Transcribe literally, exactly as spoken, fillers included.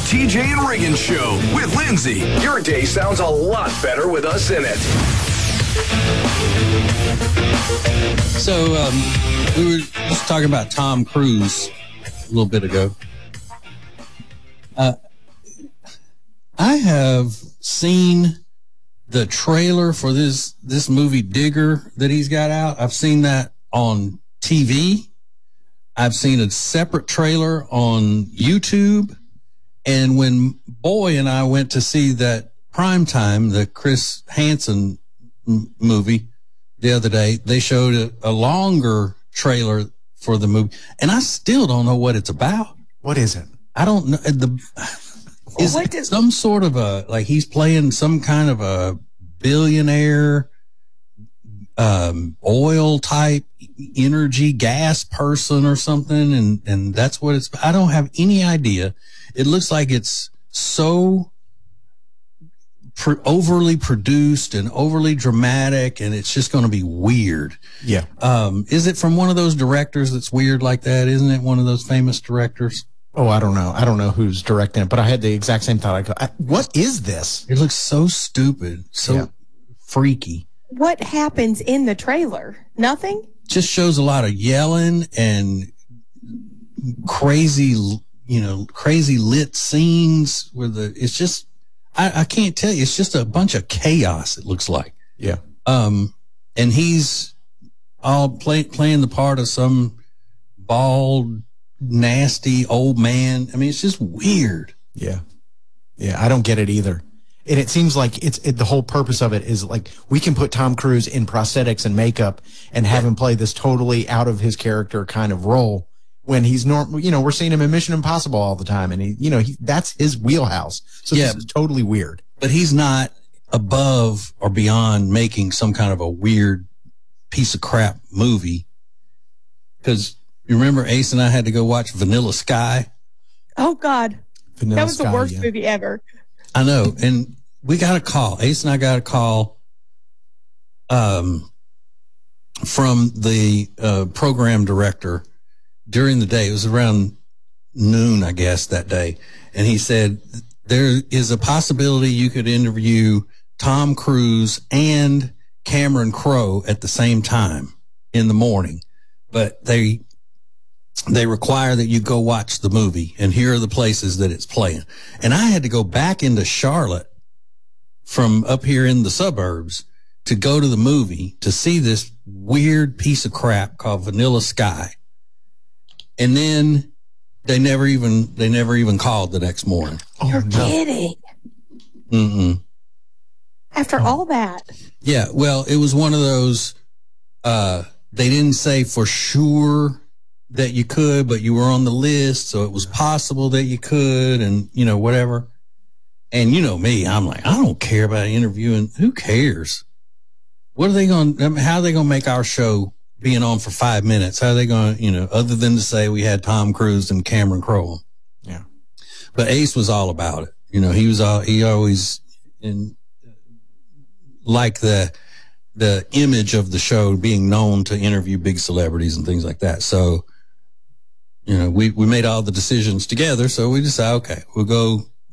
T J and Reagan Show with Lindsay. Your day sounds a lot better with us in it. So, um, we were just talking about Tom Cruise a little bit ago. Uh, I have seen the trailer for this, this movie Digger that he's got out. I've seen that on T V. I've seen a separate trailer on YouTube. And when Boy and I went to see that Primetime, the Chris Hansen m- movie the other day, they showed a, a longer trailer for the movie. And I still don't know what it's about. What is it? I don't know. The, is What it does- some sort of a, like he's playing some kind of a billionaire, um, oil type energy gas person or something. And, and that's what it's, I don't have any idea. It looks like it's so pr- overly produced and overly dramatic, and it's just going to be weird. Yeah. Um, is it from one of those directors that's weird like that? Isn't it one of those famous directors? Oh, I don't know. I don't know who's directing it, but I had the exact same thought. I go, I, what is this? It looks so stupid, so Yeah. freaky. What happens in the trailer? Nothing? Just shows a lot of yelling and crazy, you know, crazy lit scenes where the, it's just, I, I can't tell you. It's just a bunch of chaos. It looks like. Yeah. Um, and he's all play, playing the part of some bald, nasty old man. I mean, it's just weird. Yeah. Yeah. I don't get it either. And it seems like it's it, the whole purpose of it is like we can put Tom Cruise in prosthetics and makeup and have him play this totally out of his character kind of role when he's normal. You know, we're seeing him in Mission Impossible all the time, and he, you know, he, that's his wheelhouse. So Yeah. this is totally weird. But he's not above or beyond making some kind of a weird piece of crap movie. Because you remember Ace and I had to go watch Vanilla Sky? Oh, God. Vanilla That was Sky, the worst yeah. movie ever. I know. And we got a call. Ace and I got a call um, from the uh, program director during the day. It was around noon, I guess, that day. And he said, there is a possibility you could interview Tom Cruise and Cameron Crowe at the same time in the morning. But they they require that you go watch the movie, and here are the places that it's playing. And I had to go back into Charlotte from up here in the suburbs to go to the movie to see this weird piece of crap called Vanilla Sky. And then they never even, they never even called the next morning. Oh, You're no. kidding. Mm-mm. After all that. Yeah. Well, it was one of those, uh, they didn't say for sure that you could, but you were on the list. So it was possible that you could, and you know, whatever. And you know me, I'm like, I don't care about interviewing. Who cares? What are they going to, how are they going to make our show being on for five minutes? How are they going to, you know, other than to say we had Tom Cruise and Cameron Crowe. Yeah. But Ace was all about it. You know, he was all, he always in like the, the image of the show being known to interview big celebrities and things like that. So, you know, we, we made all the decisions together. So we decided, okay, we'll go